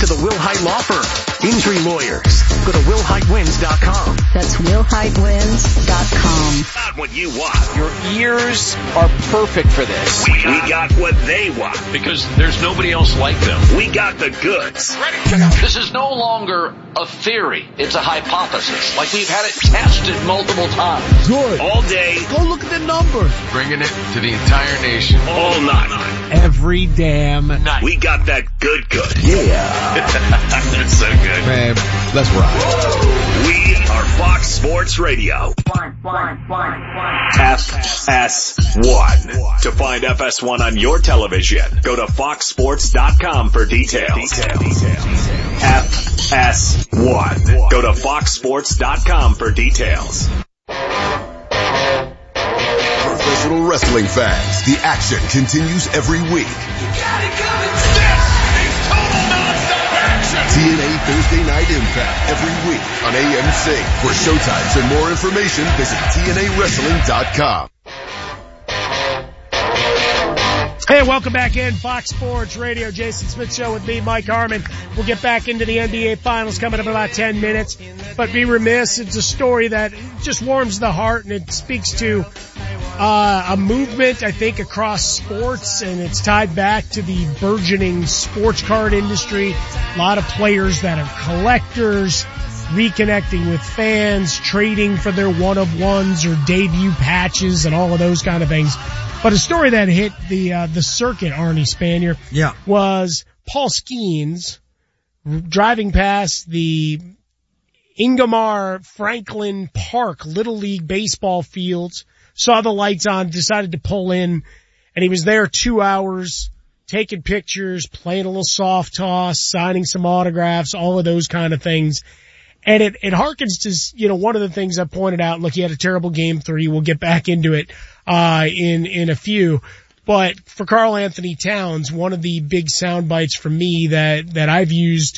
to the Will Hite Law Firm. Injury lawyers. Go to willhitewins.com. That's willhitewins.com. Not what you want. Your ears are perfect for this. We got what they want. Because there's nobody else like them. We got the goods. Ready to go. This is no longer a theory. It's a hypothesis. Like we've had it tested multiple times. Good. All day. Go look at the numbers. Bringing it to the entire nation. All night. Every damn night. We got that good. Yeah. That's so good. Man, let's ride. We are Fox Sports Radio. FS1. To find FS1 on your television, go to foxsports.com for details. FS1. Go to foxsports.com for details. Professional wrestling fans, the action continues every week. TNA Thursday Night Impact every week on AMC. For showtimes and more information, visit TNAWrestling.com. Hey, welcome back in Fox Sports Radio. Jason Smith Show with me, Mike Harmon. We'll get back into the NBA Finals coming up in about 10 minutes. But be remiss, it's a story that just warms the heart, and it speaks to a movement, I think, across sports, and it's tied back to the burgeoning sports card industry. A lot of players that are collectors, reconnecting with fans, trading for their one-of-ones or debut patches and all of those kind of things. But a story that hit the circuit, Arnie Spanier, was Paul Skeens driving past the Ingomar Franklin Park Little League baseball fields, saw the lights on, decided to pull in, and he was there 2 hours, taking pictures, playing a little soft toss, signing some autographs, all of those kind of things. And it harkens to, one of the things I pointed out. Look, he had a terrible game 3. We'll get back into it, in a few. But for Karl Anthony Towns, one of the big sound bites for me that I've used,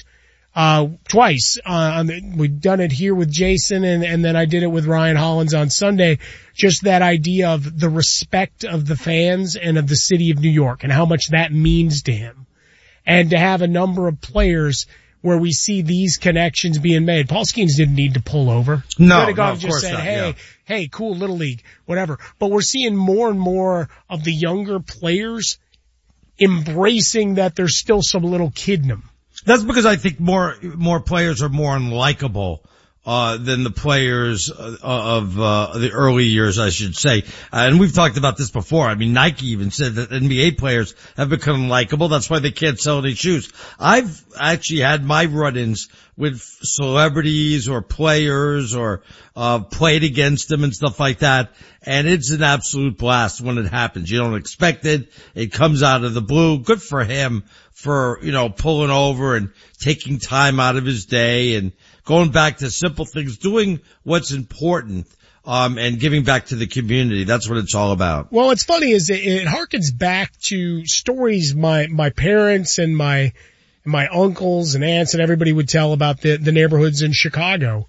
twice, we've done it here with Jason and then I did it with Ryan Hollins on Sunday. Just that idea of the respect of the fans and of the city of New York and how much that means to him. And to have a number of players where we see these connections being made. Paul Skeens didn't need to pull over. No, of course just said, not, hey, cool, Little League, whatever. But we're seeing more and more of the younger players embracing that there's still some little kid in them. That's because I think more players are more unlikable than the players of the early years, I should say. And we've talked about this before. I mean, Nike even said that NBA players have become unlikable. That's why they can't sell any shoes. I've actually had my run-ins with celebrities or players or played against them and stuff like that. And it's an absolute blast when it happens. You don't expect it. It comes out of the blue. Good for him for, pulling over and taking time out of his day and going back to simple things, doing what's important, and giving back to the community. That's what it's all about. Well, what's funny is it harkens back to stories my parents and my uncles and aunts and everybody would tell about the neighborhoods in Chicago.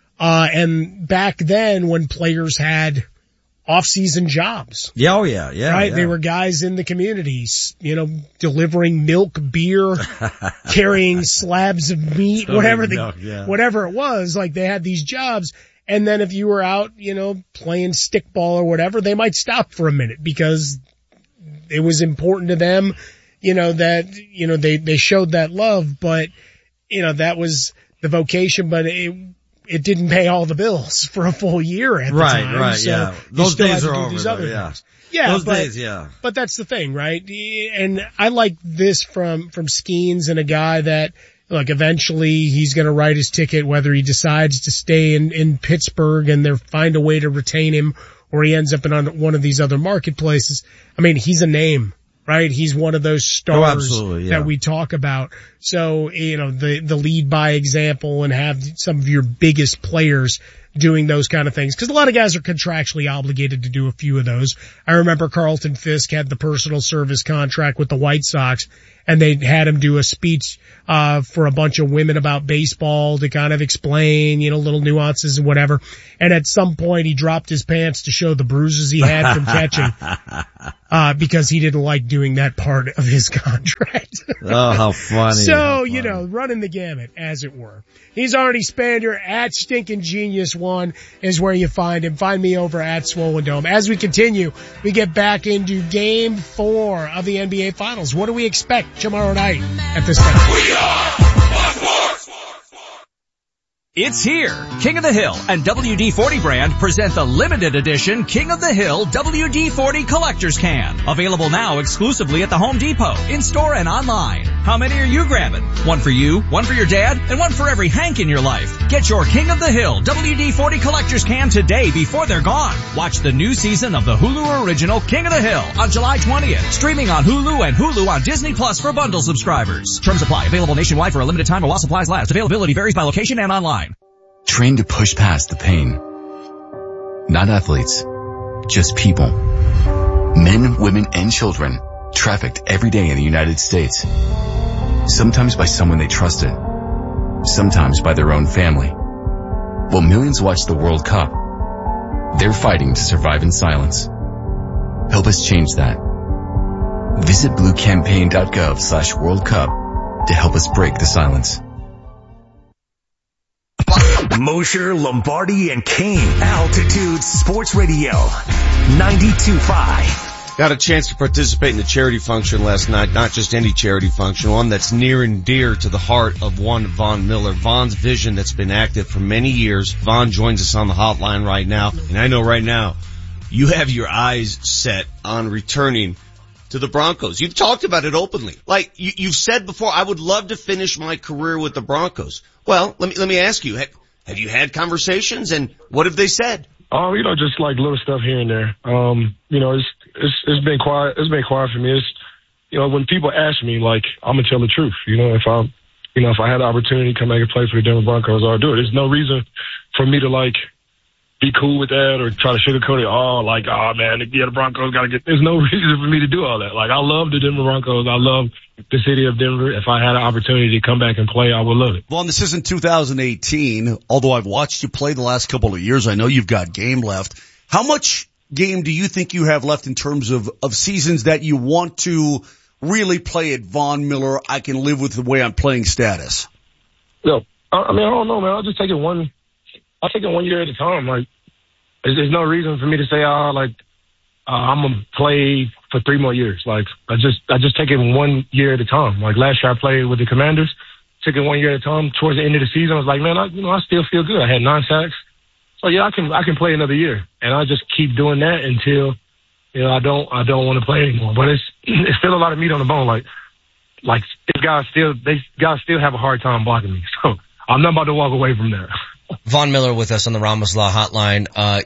And back then when players had off-season jobs. Yeah, right? Yeah. They were guys in the communities, delivering milk, beer, carrying slabs of meat, whatever it was. Like they had these jobs. And then if you were out, playing stickball or whatever, they might stop for a minute because it was important to them, that, they showed that love, but, that was the vocation, but it didn't pay all the bills for a full year at the time. Right, so yeah. Those days are over. Things. Yeah, but that's the thing, right? And I like this from Skeens and a guy that, look, eventually he's going to write his ticket, whether he decides to stay in Pittsburgh and they find a way to retain him or he ends up in one of these other marketplaces. I mean, he's a name. Right? He's one of those stars that we talk about. So, the lead by example and have some of your biggest players doing those kind of things. Cause a lot of guys are contractually obligated to do a few of those. I remember Carlton Fisk had the personal service contract with the White Sox and they had him do a speech, for a bunch of women about baseball to kind of explain, little nuances and whatever. And at some point he dropped his pants to show the bruises he had from catching. because he didn't like doing that part of his contract. Oh, how funny. So, running the gamut, as it were. He's Arnie Spander at Stinkin' Genius 1 is where you find him. Find me over at Swollen Dome. As we continue, we get back into Game 4 of the NBA Finals. What do we expect tomorrow night at this time? We are Fox Sports. It's here. King of the Hill and WD-40 brand present the limited edition King of the Hill WD-40 Collector's Can. Available now exclusively at the Home Depot, in-store and online. How many are you grabbing? One for you, one for your dad, and one for every Hank in your life. Get your King of the Hill WD-40 Collector's Can today before they're gone. Watch the new season of the Hulu original King of the Hill on July 20th. Streaming on Hulu and Hulu on Disney Plus for bundle subscribers. Terms apply. Available nationwide for a limited time while supplies last. Availability varies by location and online. Trained to push past the pain. Not athletes, just people. Men, women, and children trafficked every day in the United States. Sometimes by someone they trusted. Sometimes by their own family. While millions watch the World Cup, they're fighting to survive in silence. Help us change that. Visit bluecampaign.gov/World Cup to help us break the silence. Mosher, Lombardi, and Kane. Altitude Sports Radio. 92.5. Got a chance to participate in the charity function last night. Not just any charity function, one that's near and dear to the heart of one Von Miller. Von's vision that's been active for many years. Von joins us on the hotline right now. And I know right now you have your eyes set on returning to the Broncos. You've talked about it openly. Like you've said before, I would love to finish my career with the Broncos. Well, let me ask you, have you had conversations, and what have they said? Just like little stuff here and there. It's been quiet. It's been quiet for me. It's, when people ask me, like, I'm gonna tell the truth. If I had the opportunity to come back and play for the Denver Broncos, I'll do it. There's no reason for me to be cool with that or try to sugarcoat it. The Broncos gotta get. There's no reason for me to do all that. I love the Denver Broncos. I love the city of Denver. If I had an opportunity to come back and play, I would love it. Well, this isn't 2018. Although I've watched you play the last couple of years, I know you've got game left. How much game do you think you have left in terms of seasons that you want to really play at Von Miller? I can live with the way I'm playing status. No, I don't know, man. I'll just take it one year at a time. There's no reason for me to say, I'm gonna play for 3 more years. I just take it 1 year at a time. Last year I played with the Commanders, took it 1 year at a time. Towards the end of the season, I was like, man, I still feel good. I had 9 sacks. So yeah, I can play another year, and I just keep doing that until, I don't want to play anymore. But it's still a lot of meat on the bone. These guys still have a hard time blocking me. So I'm not about to walk away from there. Von Miller with us on the Ramos Law Hotline.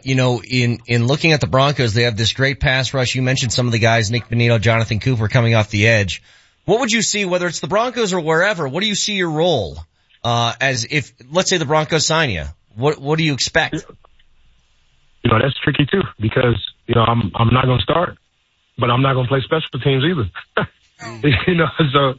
In looking at the Broncos, they have this great pass rush. You mentioned some of the guys, Nick Bonito, Jonathan Cooper coming off the edge. What would you see, whether it's the Broncos or wherever, what do you see your role, as if, let's say the Broncos sign you? What do you expect? That's tricky too, because, I'm not going to start, but I'm not going to play special teams either. So,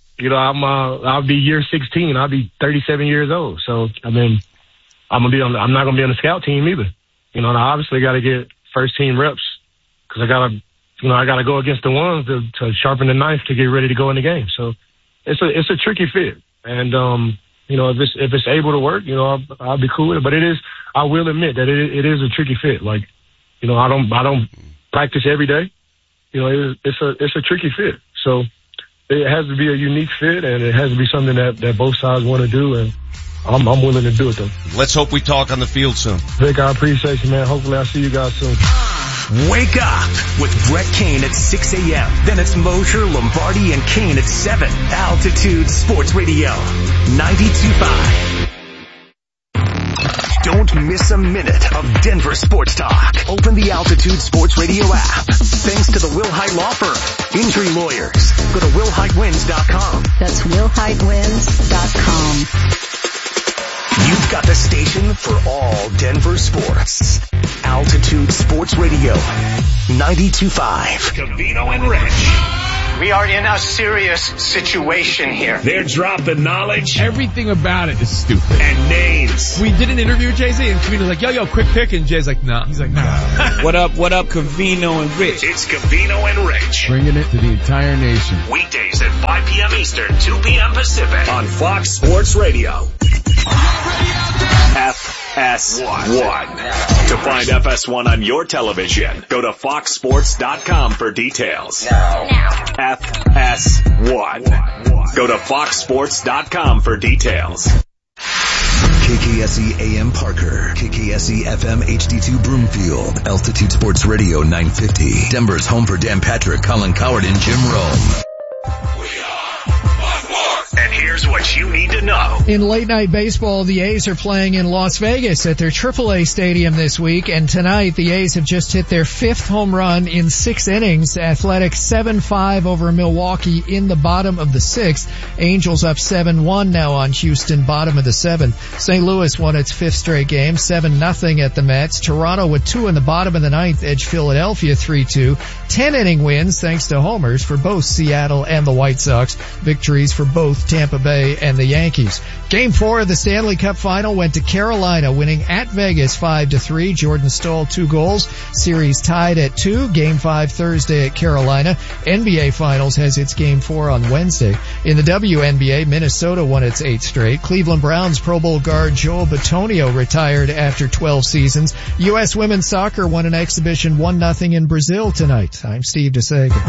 I'll be year 16. I'll be 37 years old. So, I'm not going to be on the scout team either. I obviously got to get first team reps because I got to go against the ones to sharpen the knife to get ready to go in the game. So it's a tricky fit. And, if it's able to work, I'll be cool with it. But I will admit that it is a tricky fit. I don't practice every day. It's a tricky fit. So it has to be a unique fit, and it has to be something that both sides want to do. And I'm willing to do it, though. Let's hope we talk on the field soon. Vic, I appreciate you, man. Hopefully I'll see you guys soon. Wake up with Brett Kane at 6 a.m. Then it's Mosher, Lombardi, and Kane at 7. Altitude Sports Radio, 92.5. Don't miss a minute of Denver sports talk. Open the Altitude Sports Radio app. Thanks to the Wilhite Law Firm. Injury lawyers. Go to WilhiteWins.com. That's WilhiteWins.com. You've got the station for all Denver sports. Altitude Sports Radio, 92.5. Cavino and Rich. We are in a serious situation here. They're dropping knowledge. Everything about it is stupid. And names. We did an interview with Jay-Z and Cavino's like, yo, quick pick. And Jay's like, nah. He's like, nah. What up, Cavino and Rich? It's Cavino and Rich. Bringing it to the entire nation. Weekdays at 5 p.m. Eastern, 2 p.m. Pacific on Fox Sports Radio. FS1. To find FS1 on your television, go to foxsports.com for details. FS1. Go to foxsports.com for details. KKSE AM Parker, KKSE FM HD2 Broomfield, Altitude Sports Radio 950, Denver's home for Dan Patrick, Colin Coward, and Jim Rome. And here's what you need to know. In late night baseball, the A's are playing in Las Vegas at their AAA stadium this week, and tonight the A's have just hit their 5th home run in 6 innings. Athletics 7-5 over Milwaukee in the bottom of the 6th. Angels up 7-1 now on Houston, bottom of the 7th. St. Louis won its 5th straight game, 7-0 at the Mets. Toronto with 2 in the bottom of the 9th edged Philadelphia 3-2. 10-inning wins thanks to homers for both Seattle and the White Sox. Victories for both Tampa Bay and the Yankees. Game 4 of the Stanley Cup final went to Carolina, winning at Vegas 5-3. Jordan Staal 2 goals. Series tied at 2. Game 5 Thursday at Carolina. NBA Finals has its Game 4 on Wednesday. In the WNBA, Minnesota won its 8th straight. Cleveland Browns Pro Bowl guard Joel Bitonio retired after 12 seasons. U.S. women's soccer won an exhibition 1-0 in Brazil tonight. I'm Steve DeSager.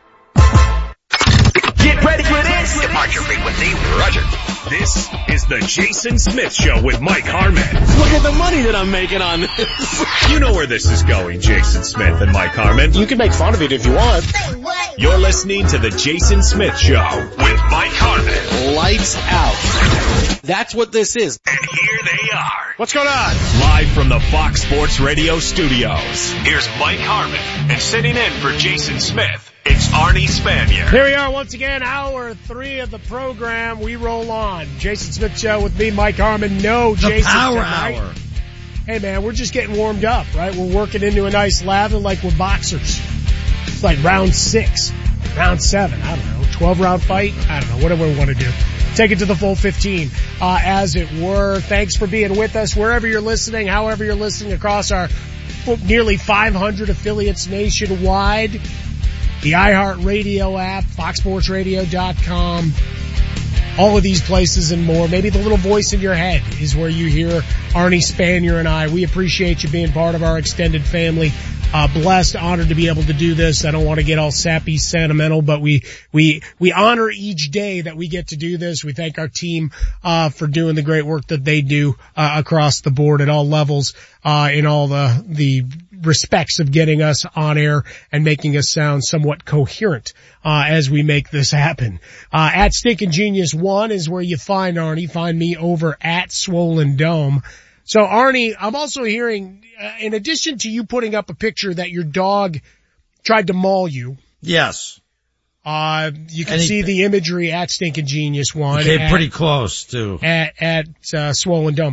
Get ready for this. Departure frequency, Roger. This is the Jason Smith Show with Mike Harmon. Look at the money that I'm making on this. You know where this is going, Jason Smith and Mike Harmon. You can make fun of it if you want. You're listening to the Jason Smith Show with Mike Harmon. Lights out. That's what this is. And here they are. What's going on? Live from the Fox Sports Radio studios. Here's Mike Harmon. And sitting in for Jason Smith, it's Arnie Spanier. Here we are once again, hour 3 of the program. We roll on. Jason Smith Show with me, Mike Harmon. No, the Jason Power tonight. Hour. Hey man, we're just getting warmed up, right? We're working into a nice lather like we're boxers. It's like round 6, round 7, I don't know, 12-round fight? I don't know, whatever we want to do. Take it to the full 15, as it were. Thanks for being with us wherever you're listening, however you're listening across our nearly 500 affiliates nationwide. The iHeartRadio app, foxsportsradio.com, all of these places and more. Maybe the little voice in your head is where you hear Arnie Spanier and I. We appreciate you being part of our extended family. Blessed, honored to be able to do this. I don't want to get all sappy, sentimental, but we honor each day that we get to do this. We thank our team, for doing the great work that they do, across the board at all levels, in all the respects of getting us on air and making us sound somewhat coherent, as we make this happen. At Stinkin' Genius 1 is where you find Arnie. Find me over at Swollen Dome. So Arnie, I'm also hearing, in addition to you putting up a picture that your dog tried to maul you. Yes. You can see the imagery at Stinkin' Genius 1. He came pretty close too. At Swollen Dome.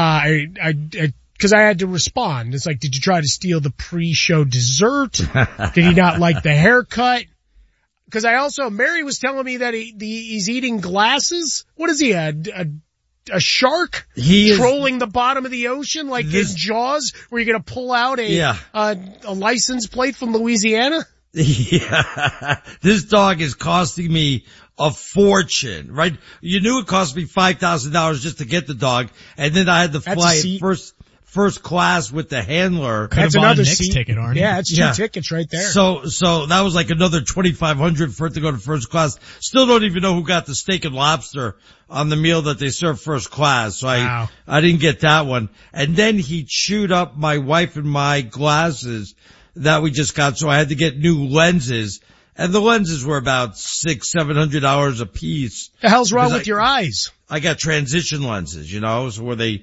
Cause I had to respond. It's like, did you try to steal the pre-show dessert? Did he not like the haircut? Cause Mary was telling me that he's eating glasses. What is he, a shark? He is trolling the bottom of the ocean like in Jaws, where you're gonna pull out a license plate from Louisiana? Yeah. This dog is costing me a fortune, right? You knew it cost me $5,000 just to get the dog, and then I had to fly first class with the handler. That's another seat ticket, Arnie. Yeah, it's 2 tickets right there. So that was like another $2,500 for it to go to first class. Still don't even know who got the steak and lobster on the meal that they served first class. So I didn't get that one. And then he chewed up my wife and my glasses that we just got. So I had to get new lenses. And the lenses were about $600-700 a piece. The hell's wrong with your eyes? I got transition lenses, so where they,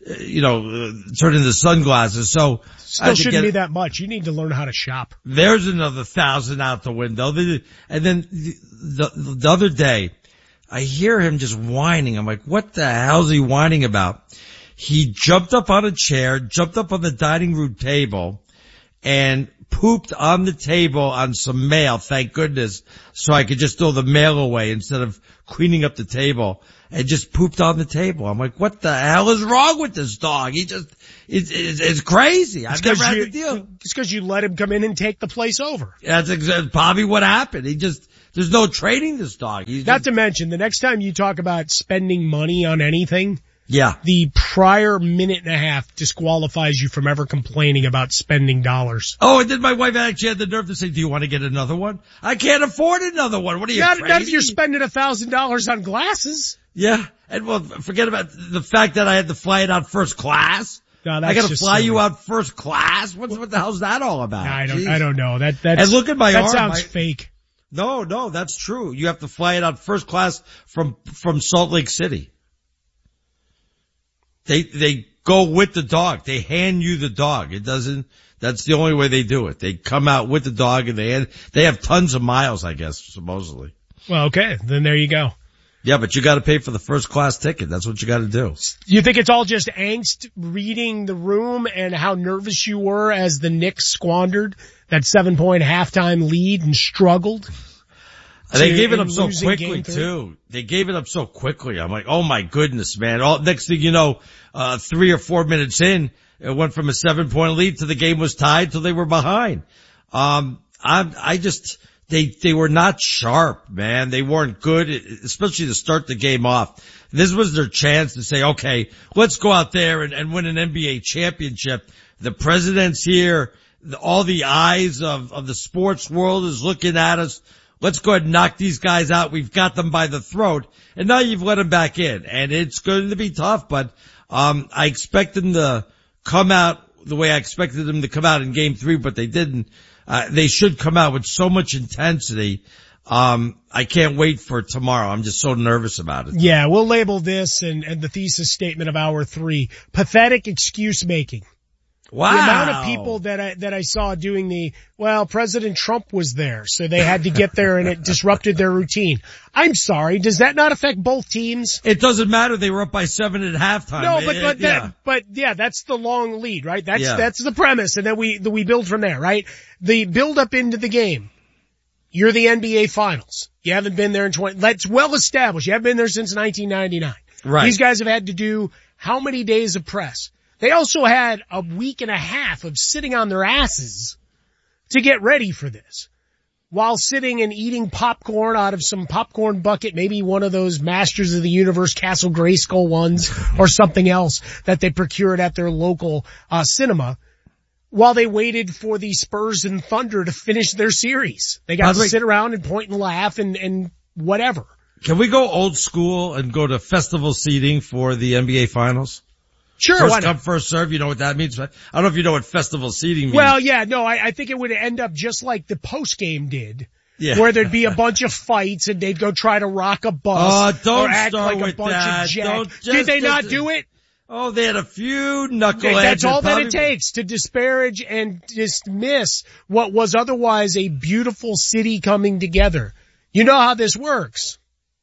turn into sunglasses. So still shouldn't be that much. You need to learn how to shop. There's another $1,000 out the window. And then the other day, I hear him just whining. I'm like, what the hell is he whining about? He jumped up on a chair, jumped up on the dining room table, and pooped on the table on some mail, thank goodness, so I could just throw the mail away instead of cleaning up the table, and just pooped on the table. I'm like, what the hell is wrong with this dog? It's crazy. I've never had to deal. It's because you let him come in and take the place over. That's exactly probably what happened. There's no training this dog. Not to mention, the next time you talk about spending money on anything, yeah, the prior minute and a half disqualifies you from ever complaining about spending dollars. Oh, and then my wife actually had the nerve to say, do you want to get another one? I can't afford another one. What are you, crazy? Not if you're spending $1,000 on glasses. Yeah, and well, forget about the fact that I had to fly it out first class. No, I got to fly you out first class. What the hell's that all about? I don't know. That's, and look at my arm. That sounds fake. No, that's true. You have to fly it out first class from Salt Lake City. They go with the dog. They hand you the dog. That's the only way they do it. They come out with the dog and they have tons of miles, I guess, supposedly. Well, okay. Then there you go. Yeah, but you gotta pay for the first class ticket. That's what you gotta do. You think it's all just angst reading the room and how nervous you were as the Knicks squandered that 7-point halftime lead and struggled? They gave it up so quickly too. They gave it up so quickly. I'm like, oh my goodness, man. Next thing you know, 3 or 4 minutes in, it went from a 7-point lead to the game was tied till they were behind. They were not sharp, man. They weren't good, especially to start the game off. This was their chance to say, okay, let's go out there and win an NBA championship. The president's here. All the eyes of the sports world is looking at us. Let's go ahead and knock these guys out. We've got them by the throat. And now you've let them back in. And it's going to be tough, but I expect them to come out the way I expected them to come out in game 3, but they didn't. They should come out with so much intensity. I can't wait for tomorrow. I'm just so nervous about it. Yeah, we'll label this and the thesis statement of hour 3, pathetic excuse making. Wow. The amount of people that I saw doing President Trump was there, so they had to get there and it disrupted their routine. I'm sorry, does that not affect both teams? It doesn't matter. They were up by 7 at halftime. No, but that's the long lead, right? That's the premise, and then we build from there, right? The build up into the game. You're the NBA Finals. You haven't been there in that's well established. You haven't been there since 1999. Right. These guys have had to do how many days of press? They also had a week and a half of sitting on their asses to get ready for this, while sitting and eating popcorn out of some popcorn bucket, maybe one of those Masters of the Universe Castle Grayskull ones or something else that they procured at their local cinema, while they waited for the Spurs and Thunder to finish their series. They got to sit around and point and laugh and whatever. Can we go old school and go to festival seating for the NBA Finals? Sure. First come, first serve. You know what that means? I don't know if you know what festival seating means. Well, yeah, no, I think it would end up just like the post game did. Yeah. Where there'd be a bunch of fights and they'd go try to rock a bus. Oh, don't or act start like with a bunch that. of jack. Did they not do it? Oh, they had a few knuckleheads. That's all that it takes to disparage and dismiss what was otherwise a beautiful city coming together. You know how this works.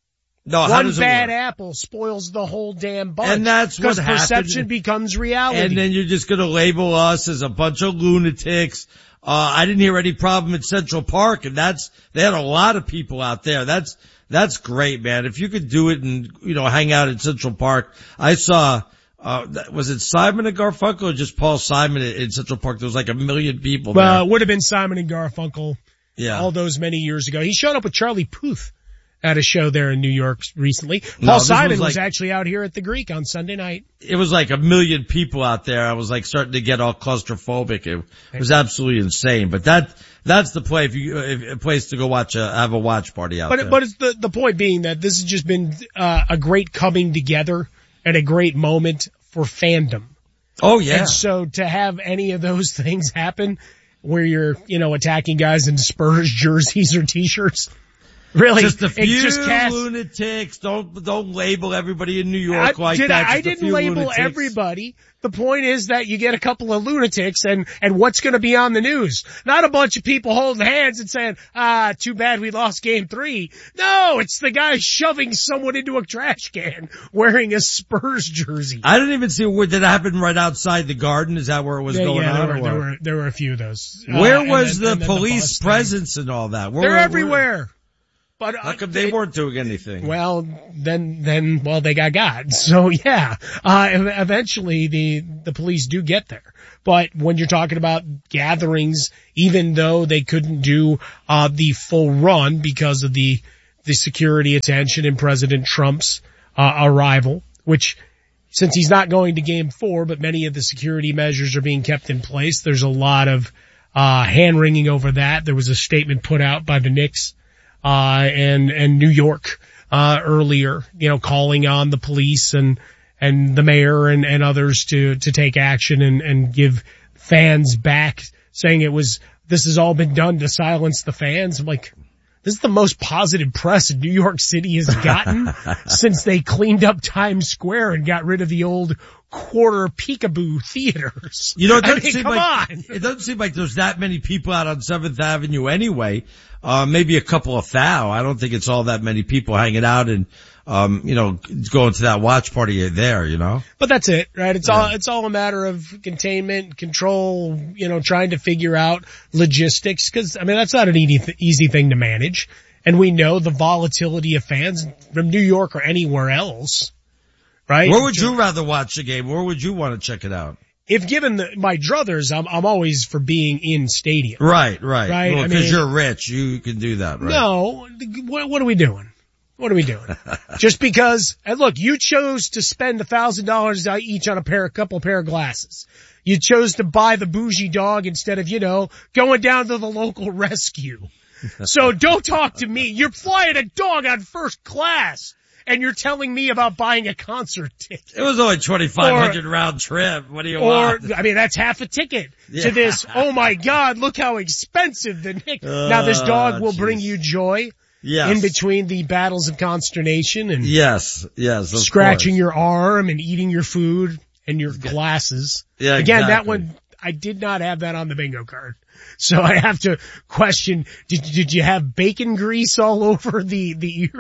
No, how one does it bad work? apple spoils the whole damn bunch. And that's what happened. Because perception becomes reality. And then you're just gonna label us as a bunch of lunatics. I didn't hear any problem at Central Park, and they had a lot of people out there. That's great, man. If you could do it and, hang out at Central Park. I saw, was it Simon and Garfunkel or just Paul Simon in Central Park? There was like 1 million people there. Well, it would have been Simon and Garfunkel. Yeah. All those many years ago. He showed up with Charlie Puth at a show there in New York recently. Paul Simon was actually out here at the Greek on Sunday night. It was like 1 million people out there. I was like starting to get all claustrophobic. It was absolutely insane. But that's the play if a place to go have a watch party out there. But it's the point being that this has just been a great coming together and a great moment for fandom. Oh yeah. And so to have any of those things happen where you're, attacking guys in Spurs jerseys or t-shirts. Really? Just a few just lunatics. Don't label everybody in New York like that. I didn't label lunatics. Everybody. The point is that you get a couple of lunatics and what's going to be on the news? Not a bunch of people holding hands and saying, too bad we lost game 3. No, it's the guy shoving someone into a trash can wearing a Spurs jersey. I didn't even see did it happen right outside the Garden? Is that where it was going on? There were a few of those. Where was the police presence and all that? They're everywhere. But how come they weren't doing anything? Well, then, they got. So yeah, eventually the police do get there. But when you're talking about gatherings, even though they couldn't do, the full run because of the security attention and President Trump's, arrival, which since he's not going to game 4, but many of the security measures are being kept in place, there's a lot of, hand wringing over that. There was a statement put out by the Knicks and New York, earlier, calling on the police and the mayor and others to take action and give fans back, saying this has all been done to silence the fans. I'm like, this is the most positive press New York City has gotten since they cleaned up Times Square and got rid of the old quarter peekaboo theaters. It doesn't seem like there's that many people out on 7th Avenue anyway. Maybe a couple of thou. I don't think it's all that many people hanging out and, going to that watch party there, But that's it, right? It's all a matter of containment, control, trying to figure out logistics. Cause, that's not an easy thing to manage. And we know the volatility of fans from New York or anywhere else, right? Where would you rather watch the game? Where would you want to check it out? If given my druthers, I'm always for being in stadium. Right. Well, because you're rich, you can do that, right? No, what are we doing? Just because, and look, you chose to spend $1,000 each on a couple pair of glasses. You chose to buy the bougie dog instead of, going down to the local rescue. So don't talk to me. You're flying a dog on first class. And you're telling me about buying a concert ticket. It was only $2,500 round trip. What do you want? That's half a ticket to this. Oh my God, look how expensive the Knicks. Now this dog will bring you joy. Yes. In between the battles of consternation and yes, scratching your arm and eating your food and your glasses. Yeah, again, exactly. That one, I did not have that on the bingo card. So I have to question, did you have bacon grease all over the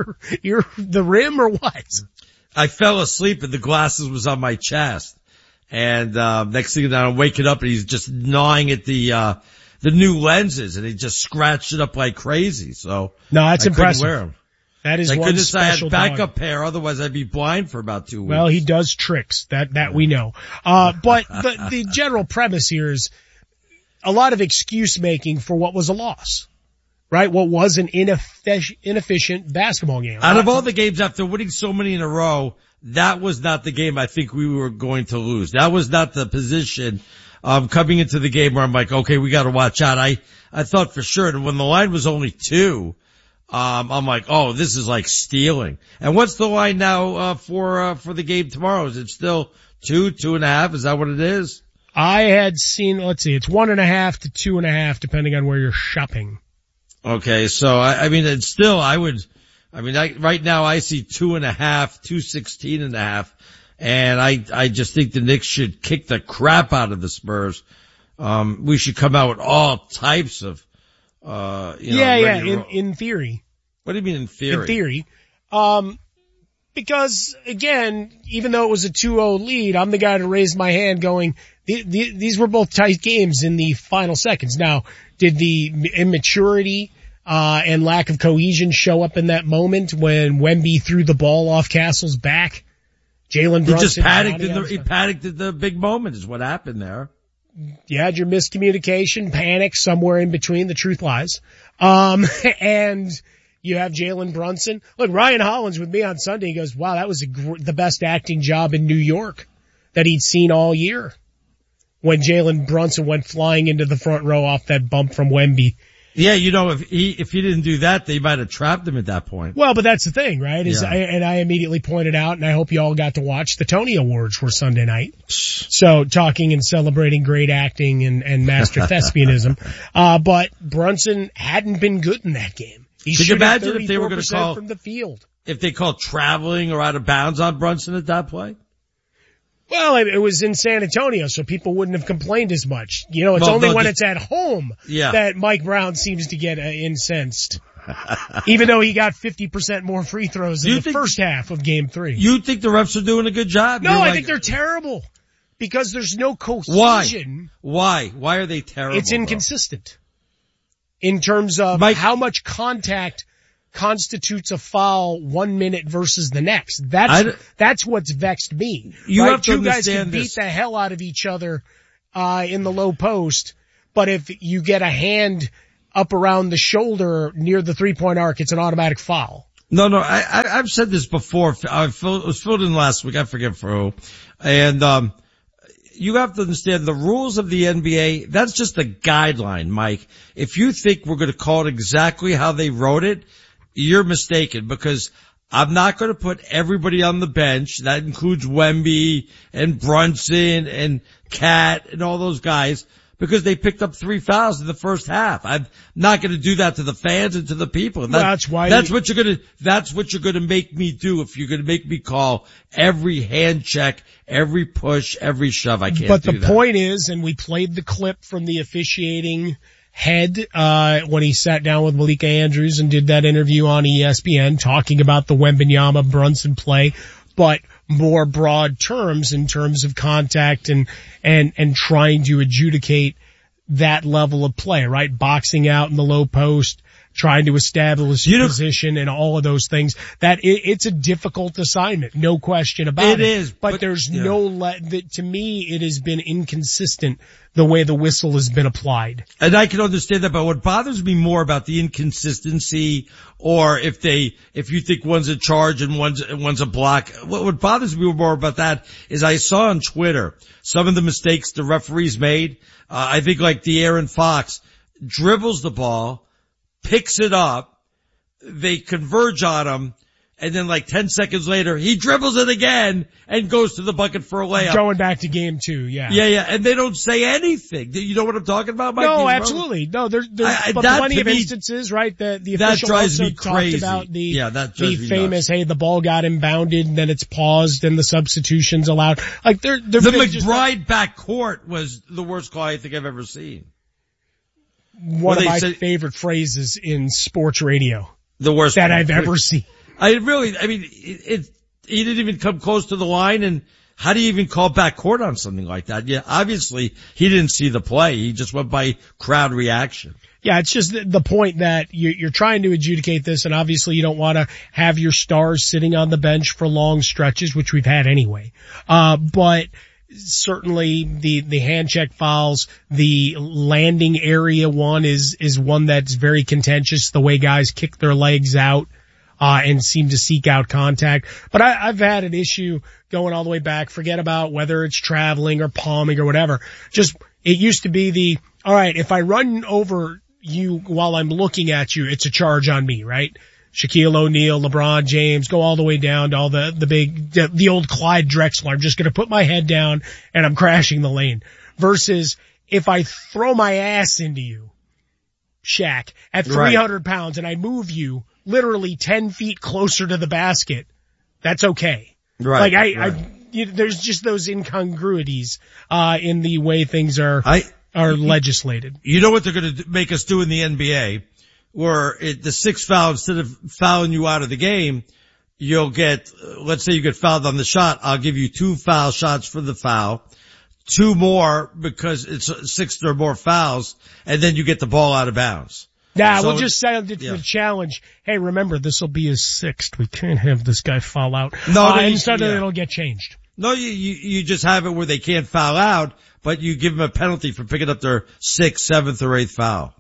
rim or what? I fell asleep and the glasses was on my chest. And, next thing you know, I'm waking up and he's just gnawing at the new lenses and he just scratched it up like crazy. So. No, that's impressive. Wear them. That is Thank one goodness special I had backup dog. pair, otherwise I'd be blind for about 2 weeks. Well, he does tricks, that we know. But the general premise here is a lot of excuse making for what was a loss, right? What was an inefficient basketball game. Out of all the games after winning so many in a row, that was not the game I think we were going to lose. That was not the position, coming into the game where I'm like, okay, we got to watch out. I thought for sure. And when the line was only 2, I'm like, oh, this is like stealing. And what's the line now, for the game tomorrow? Is it still 2.5? Is that what it is? I had seen, it's 1.5 to 2.5 depending on where you're shopping. Okay. So it's still, right now I see 2.5, 216.5. And I just think the Knicks should kick the crap out of the Spurs. We should come out with all types of, in theory. What do you mean in theory? In theory. Because again, even though it was a 2-0 lead, I'm the guy to raise my hand going, these were both tight games in the final seconds. Now, did the immaturity, and lack of cohesion show up in that moment when Wemby threw the ball off Castle's back? Jalen Brunson. He just panicked at the big moment is what happened there. You had your miscommunication, panic, somewhere in between. The truth lies. And you have Jalen Brunson. Look, Ryan Hollins with me on Sunday. He goes, wow, that was the best acting job in New York that he'd seen all year. When Jalen Brunson went flying into the front row off that bump from Wemby. Yeah, if he didn't do that, they might have trapped him at that point. Well, but that's the thing, right? I immediately pointed out, and I hope you all got to watch the Tony Awards were Sunday night. So talking and celebrating great acting and master thespianism. But Brunson hadn't been good in that game. He's Could you imagine if they were going to call from the field? If they called traveling or out of bounds on Brunson at that play? Well, it was in San Antonio, so people wouldn't have complained as much. You know, it's only when it's at home that Mike Brown seems to get incensed. Even though he got 50% more free throws in the first half of Game 3. You think the refs are doing a good job? No, I think they're terrible. Because there's no cohesion. Why? Why are they terrible? It's inconsistent. In terms of how much contact constitutes a foul 1 minute versus the next. That's what's vexed me. You have to Two guys understand can beat the hell out of each other, in the low post, but if you get a hand up around the shoulder near the 3-point arc, it's an automatic foul. No, I've said this before. It was filled in last week. I forget for who. And, you have to understand the rules of the NBA. That's just a guideline, Mike. If you think we're going to call it exactly how they wrote it, you're mistaken, because I'm not going to put everybody on the bench. That includes Wemby and Brunson and Cat and all those guys, because they picked up 3 fouls in the first half. I'm not going to do that to the fans and to the people. That's what you're going to make me do. If you're going to make me call every hand check, every push, every shove, I can't do that. But the point is, and we played the clip from the officiating head, when he sat down with Malika Andrews and did that interview on ESPN talking about the Wembanyama Brunson play, but more broad terms in terms of contact and trying to adjudicate that level of play, right? Boxing out in the low post, trying to establish position and all of those things. It's a difficult assignment, no question about it. It is. But there's to me, it has been inconsistent the way the whistle has been applied. And I can understand that, but what bothers me more about the inconsistency, or if you think one's a charge and one's a block, what bothers me more about that is I saw on Twitter some of the mistakes the referees made. I think like De'Aaron Fox dribbles the ball, picks it up, they converge on him, and then like 10 seconds later, he dribbles it again and goes to the bucket for a layup. Going back to Game 2, yeah. Yeah, and they don't say anything. You know what I'm talking about, Mike? No, absolutely. No, there's plenty of instances, right? The official also talked about the famous, hey, the ball got inbounded and then it's paused and the substitution's allowed. Like the McBride backcourt was the worst call I think I've ever seen. One of my favorite phrases in sports radio. The worst that I've ever seen. He didn't even come close to the line, and how do you even call backcourt on something like that? Yeah, obviously he didn't see the play. He just went by crowd reaction. Yeah, it's just the point that you're trying to adjudicate this, and obviously you don't want to have your stars sitting on the bench for long stretches, which we've had anyway. But certainly the hand check fouls, the landing area one is one that's very contentious, the way guys kick their legs out and seem to seek out contact. But I've had an issue going all the way back. Forget about whether it's traveling or palming or whatever. Just, it used to be all right, if I run over you while I'm looking at you, it's a charge on me, right? Shaquille O'Neal, LeBron James, go all the way down to all the old Clyde Drexler. I'm just going to put my head down and I'm crashing the lane. Versus if I throw my ass into you, Shaq, at 300 pounds and I move you literally 10 feet closer to the basket, that's okay. Right. Like there's just those incongruities, in the way things are legislated. You know what they're going to make us do in the NBA? Where the 6th foul, instead of fouling you out of the game, you'll get, let's say you get fouled on the shot, I'll give you 2 foul shots for the foul, 2 more because it's 6 or more fouls, and then you get the ball out of bounds. Yeah, we'll just say the challenge. Hey, remember, this will be his 6th. We can't have this guy foul out. And suddenly it'll get changed. No, you just have it where they can't foul out, but you give them a penalty for picking up their 6th, 7th, or 8th foul.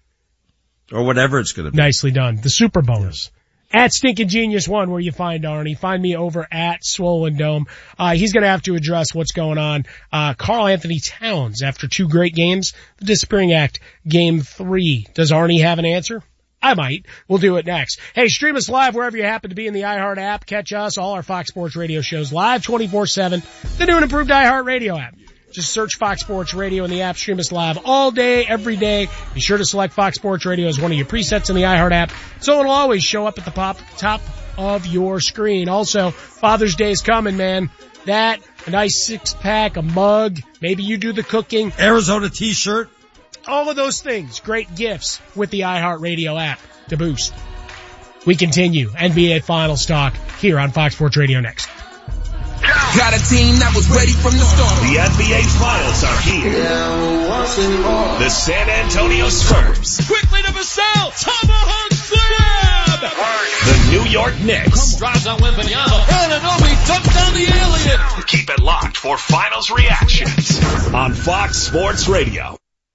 Or whatever it's going to be. Nicely done. The super bonus. Yeah. At Stinkin' Genius 1, where you find Arnie. Find me over at Swollen Dome. He's going to have to address what's going on. Karl Anthony Towns, after 2 great games, the disappearing act, Game 3. Does Arnie have an answer? I might. We'll do it next. Hey, stream us live wherever you happen to be in the iHeart app. Catch us, all our Fox Sports Radio shows live 24/7. The new and improved iHeart Radio app. Just search Fox Sports Radio in the app. Stream us live all day, every day. Be sure to select Fox Sports Radio as one of your presets in the iHeart app, so it'll always show up at the top of your screen. Also, Father's Day is coming, man. That, a nice 6-pack, a mug, maybe you do the cooking. Arizona t-shirt. All of those things, great gifts with the iHeart Radio app to boost. We continue NBA Finals talk here on Fox Sports Radio next. Got a team that was ready from the start. The NBA Finals are here. The San Antonio Spurs. Quickly to Vassell. Tomahawk slam. The New York Knicks. Drives on Wembanyama. Anunoby dumps down the alien. Keep it locked for Finals reactions on Fox Sports Radio.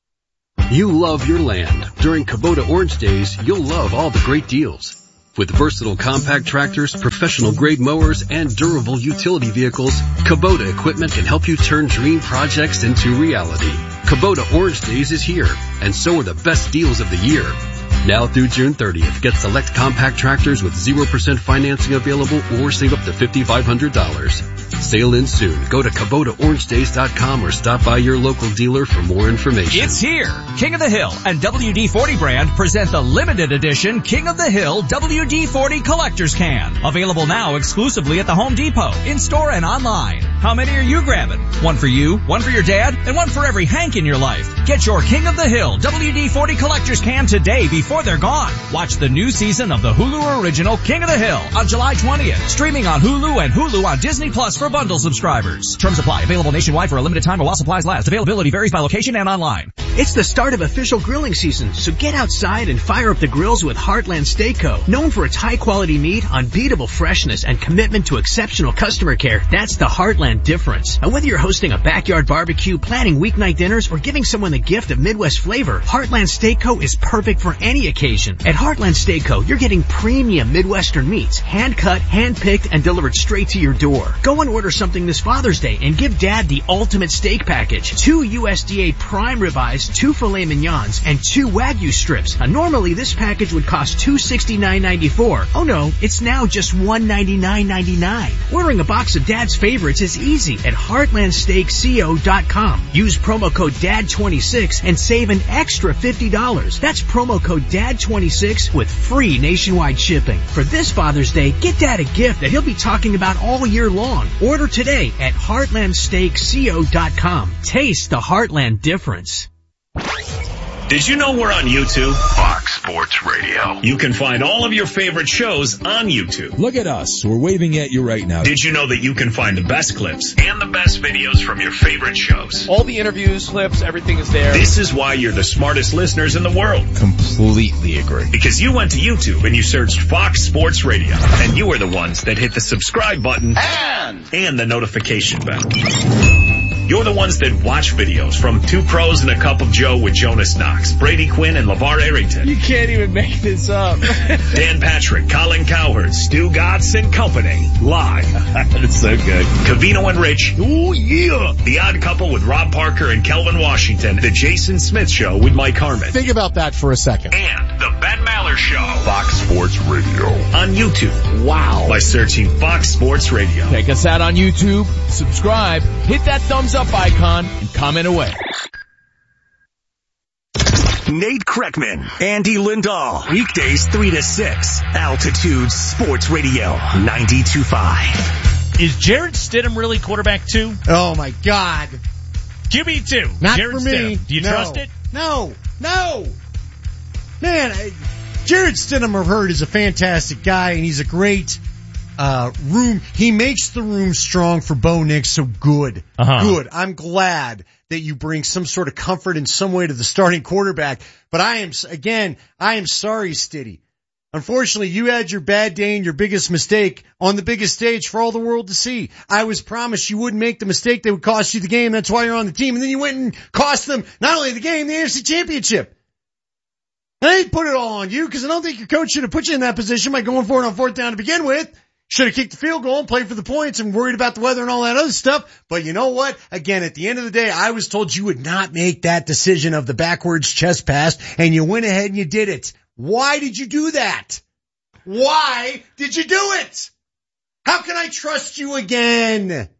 You love your land. During Kubota Orange Days, you'll love all the great deals. With versatile compact tractors, professional-grade mowers, and durable utility vehicles, Kubota equipment can help you turn dream projects into reality. Kubota Orange Days is here, and so are the best deals of the year. Now through June 30th, get select compact tractors with 0% financing available or save up to $5,500. Sale ends soon. Go to KubotaOrangeDays.com or stop by your local dealer for more information. It's here. King of the Hill and WD-40 brand present the limited edition King of the Hill WD-40 Collector's Can. Available now exclusively at the Home Depot, in-store and online. How many are you grabbing? One for you, one for your dad, and one for every Hank in your life. Get your King of the Hill WD-40 Collector's Can today before they're gone. Watch the new season of the Hulu original King of the Hill on July 20th. Streaming on Hulu and Hulu on Disney Plus for bundle subscribers. Terms apply. Available nationwide for a limited time or while supplies last. Availability varies by location and online. It's the start of official grilling season, so get outside and fire up the grills with Heartland Steak Co. Known for its high-quality meat, unbeatable freshness, and commitment to exceptional customer care, that's the Heartland difference. And whether you're hosting a backyard barbecue, planning weeknight dinners, or giving someone the gift of Midwest flavor, Heartland Steak Co. is perfect for any occasion. At Heartland Steak Co., you're getting premium Midwestern meats, hand-cut, hand-picked, and delivered straight to your door. Go and order something this Father's Day and give Dad the ultimate steak package. 2 USDA prime ribeyes, 2 filet mignons, and 2 Wagyu strips. Normally, this package would cost $269.94. Oh no, it's now just $199.99. Ordering a box of Dad's favorites is easy at HeartlandSteakCo.com. Use promo code DAD26 and save an extra $50. That's promo code DAD26 with free nationwide shipping. For this Father's Day, get Dad a gift that he'll be talking about all year long. Order today at HeartlandSteakCo.com. Taste the Heartland difference. Did you know we're on YouTube? Fox Sports Radio. You can find all of your favorite shows on YouTube. Look at us. We're waving at you right now. Did you know that you can find the best clips and the best videos from your favorite shows? All the interviews, clips, everything is there. This is why you're the smartest listeners in the world. Completely agree. Because you went to YouTube and you searched Fox Sports Radio. And you were the ones that hit the subscribe button and the notification bell. You're the ones that watch videos from Two Pros and a Cup of Joe with Jonas Knox, Brady Quinn, and LeVar Arrington. You can't even make this up. Dan Patrick, Colin Cowherd, Stu Gatz, and company. Live. That's so good. Covino and Rich. Oh, yeah. The Odd Couple with Rob Parker and Kelvin Washington. The Jason Smith Show with Mike Harmon. Think about that for a second. And the Ben Maller Show. Fox Sports Radio. On YouTube. Wow. By searching Fox Sports Radio. Check us out on YouTube. Subscribe. Hit that thumbs up icon and comment away. Nate Kreckman, Andy Lindahl, weekdays 3 to 6, Altitude Sports Radio 92.5. Is Jarrett Stidham really quarterback 2? Oh my God. QB2. Not Jarrett for me. Stidham. Do you trust it? No. Man, Jarrett Stidham, I've heard, is a fantastic guy, and he's a great room. He makes the room strong for Bo Nix, so good. Good. I'm glad that you bring some sort of comfort in some way to the starting quarterback. But I am sorry, Stiddy. Unfortunately, you had your bad day and your biggest mistake on the biggest stage for all the world to see. I was promised you wouldn't make the mistake that would cost you the game. That's why you're on the team. And then you went and cost them not only the game, the AFC Championship. And I didn't put it all on you because I don't think your coach should have put you in that position by going for it on 4th down to begin with. Should have kicked the field goal and played for the points and worried about the weather and all that other stuff. But you know what? Again, at the end of the day, I was told you would not make that decision of the backwards chest pass, and you went ahead and you did it. Why did you do that? Why did you do it? How can I trust you again?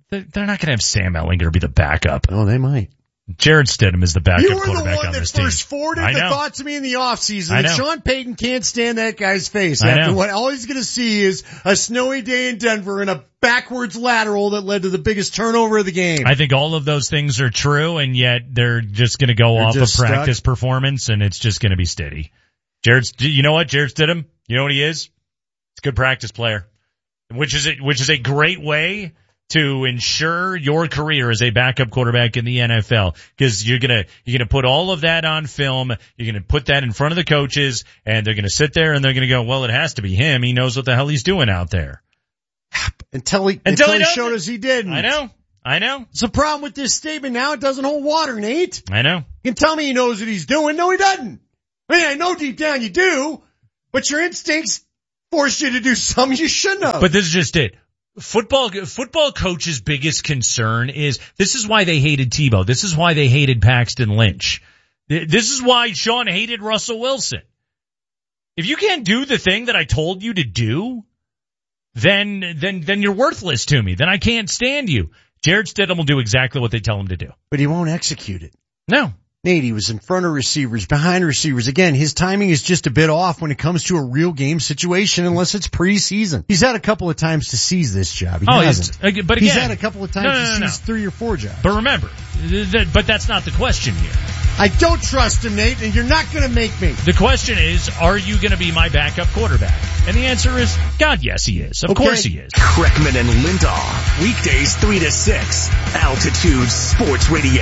They're not going to have Sam Ehlinger be the backup. Oh, they might. Jared Stidham is the backup You were the quarterback one on that this team. first forwarded the thought to me in the offseason. I know. And Sean Payton can't stand that guy's face. I After know. what all he's going to see is a snowy day in Denver and a backwards lateral that led to the biggest turnover of the game. I think all of those things are true, and yet they're just going to go off of just practice performance, and it's just going to be steady. You know what? Jared Stidham, you know what he is? He's a good practice player, which is a great way to ensure your career as a backup quarterback in the NFL, because you're gonna put all of that on film. You're gonna put that in front of the coaches, and they're gonna sit there and they're gonna go, well, it has to be him. He knows what the hell he's doing out there. Until he showed us he didn't. I know. It's a problem with this statement now. It doesn't hold water, Nate. I know. You can tell me he knows what he's doing. No, he doesn't. I mean, I know deep down you do, but your instincts force you to do something you shouldn't have. But this is just it. Football coach's biggest concern is, this is why they hated Tebow. This is why they hated Paxton Lynch. This is why Sean hated Russell Wilson. If you can't do the thing that I told you to do, then you're worthless to me. Then I can't stand you. Jared Stidham will do exactly what they tell him to do. But he won't execute it. No. Nate, he was in front of receivers, behind receivers. Again, his timing is just a bit off when it comes to a real game situation, unless it's preseason. He's had a couple of times to seize this job. He hasn't. But again, he's had a couple of times to seize 3 or 4 jobs. But remember, but that's not the question here. I don't trust him, Nate, and you're not going to make me. The question is, are you going to be my backup quarterback? And the answer is, God, yes, he is. Of course he is. Kreckman and Lindahl, weekdays 3 to 6, Altitude Sports Radio,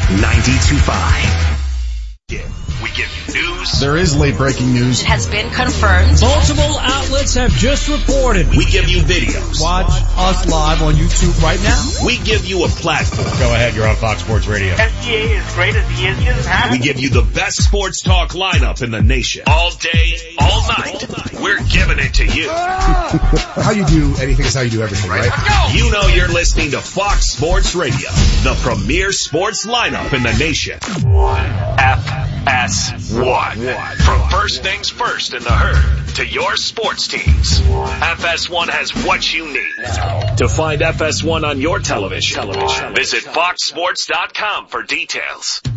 92.5. We give you news. There is late breaking news. It has been confirmed. Multiple outlets have just reported. We give you videos. Watch us live on YouTube right now. We give you a platform. Go ahead, you're on Fox Sports Radio. SGA is great as he is. He doesn't have We give you the best sports talk lineup in the nation. All day, all night. We're giving it to you. How you do anything is how you do everything, right? You know you're listening to Fox Sports Radio, the premier sports lineup in the nation. FS1. From first things first in the herd to your sports teams, FS1 has what you need. To find FS1 on your television, visit foxsports.com for details.